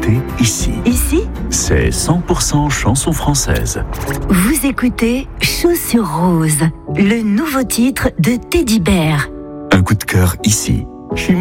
écoutez ici. Ici, C'est 100% chanson française. vous écoutez Chaussures Roses, le nouveau titre de Teddy Bear. Un coup de cœur ici.